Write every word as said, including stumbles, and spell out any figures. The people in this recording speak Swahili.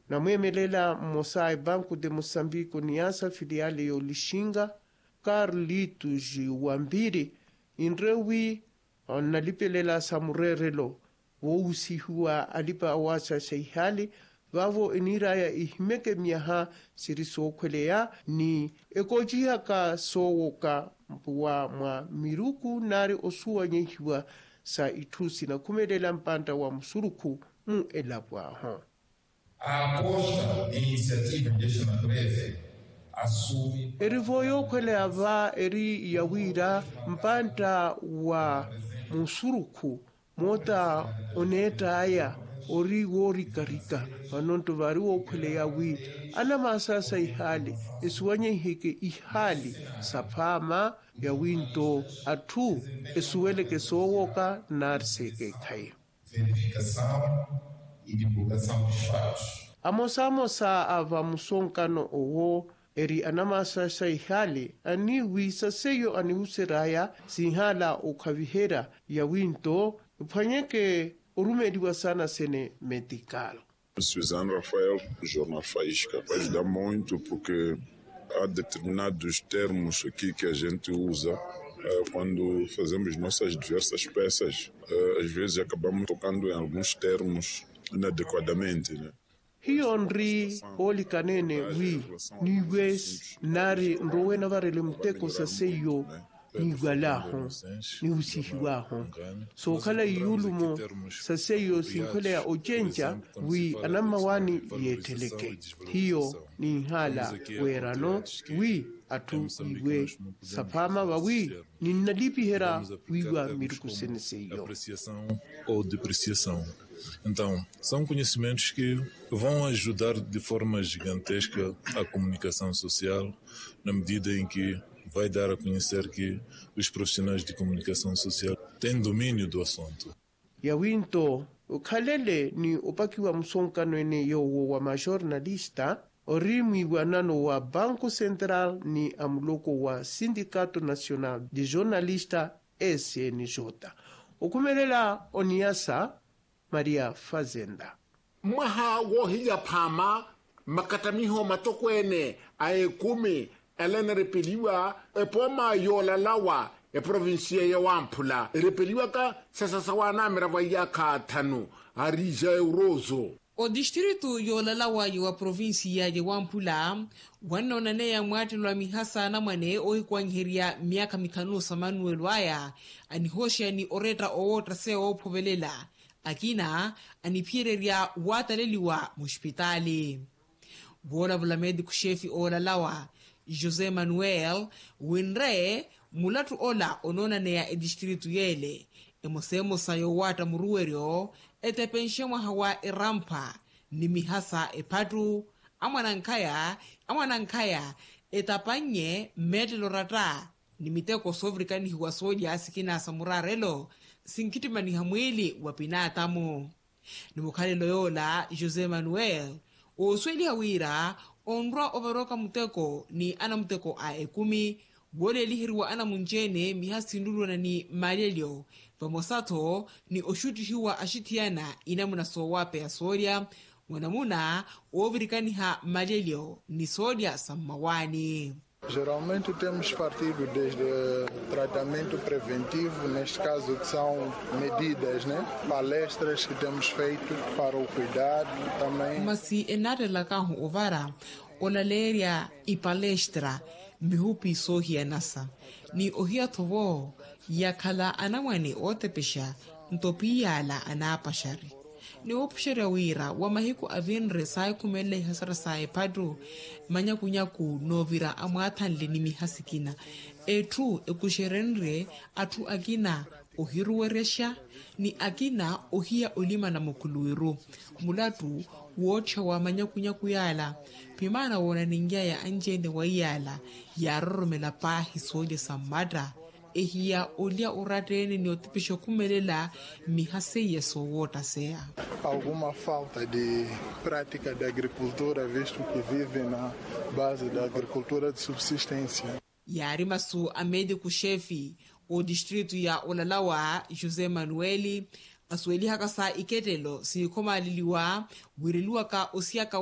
na mwemelela Mosai Banco de Moçambique Niassa filiale yo Lixinga Carlitos Wambiri inrewi nalipelela samurerelo wousihuwa alipa awasa seihali vavo eniraya ihimeke miaha sirisokwelea ni ekojiha ka sowoka wa mwa miruku nari osuwa nyehiwa sa itusi na kumelela mpanda wa msuruku mu elabwaho. A aposta em iniciativas desta natureza assume erivoyo kwele ava eri yawira mpanda wa msuruku mota oneta aya ori wori karika wanonto vari wokwele yawi ana masasa ihali esuwanye hike ihali sapama ya winto atu esuwele ke sowoka narseke kai verificação e divulgação dos fatos. Amosa ava musonkano owo eri anamasasa ihali ani wisa seyo ani useraya sinhala ukavihera ya winto upanyeke urumediwa sana sene medical. Suzano Rafael, Jornal Faísca, vai ajudar muito porque há determinados termos aqui que a gente usa uh, quando fazemos nossas diversas peças. Uh, às vezes acabamos tocando em alguns termos inadequadamente, né? Hionri oli kanene wi ni wes nari nrowena varele mteko sa seyo ni walaho ni usihiwaho so kala yulumo sa seyo sinkwele ya ojenja wi anamawani yeteleke hiyo ni hala werano wi atu iwe sapama wa wi ni nalipi hera wiwa mirukusene seyo apreciação ou depreciação. Então, são conhecimentos que vão ajudar de forma gigantesca a comunicação social, na medida em que vai dar a conhecer que os profissionais de comunicação social têm domínio do assunto. Yawinto, ukhalele ni upakiwa msonkano ene yo wa majornalista, orimi wanano wa Banco Central ni amuloko wa Sindicato Nacional de Jornalista S N J. Ukumelela Oniasa, Maria Fazenda. Maha wohija pama makatamiho matokwene ae kumi elena repeliwa epoma yola lawa e provinsia ya Wampula repeliwa ka sasasawana mirava ya ka tanu arija eurozo. O distrito yolalawa wa provinsia ya Wampula wanonane ya mwati lwa mihasa na mwane oikwangiria miaka mikanu sa Manuel Waya anihosha ni oreta owotra seo povelela akina anipiereria wataleliwa mushpitali. Bola bula mediku shefi olalawa Jose Manuel winre mulatu ola ononane ya edistritu yele emosemo sayo wata muruwerio ete penshemwa hawa irampa ni mihasa epatu amwanankaya amwanankaya etapanye medlorata ni miteko sovrikani huwa soja asikina samurarelo sinkitima ni hamwili wapinatamu. Ni mukali loyola Jose Manuel osweli hawira onrwa overoka muteko ni ana muteko a ekumi wole lihirwa ana munjene mihasi nduru na ni malelio vamosato ni oshuti hiwa ashitiana inamuna sowape ya soria mwanamuna ovirikani ha malelio ni soria samawani. Geralmente temos partido desde tratamento preventivo, neste caso que são medidas, né? Palestras que temos feito para o cuidado também. Masi enare lakahu ovara olaleria e palestra mihupi sohia nasa ni ohia tovo yakala anamwane otepesha ntopiyala anapashari ni opshera wira wa mahiku avinre sai kumele hasara sai padro manyaku nyaku novira amwathanle ni mihasikina etu ekusherenre atu agina ohiruweresha ni agina ohia olima na mukuluiru mulatu wocha wa manyaku nyaku yala pimana wona ningia ya anjende wa yala ya roromela pahi soje samada ehia olia uratene ni otipisho kumelela mihase yeso wota sea. Alguma falta de prática de agricultura, visto que vive na base da agricultura de subsistência. Yari masu amedi kushefi o distrito ya olalawa Jose Manueli asweli hakasa iketelo si koma liliwa wirilua ka osiaka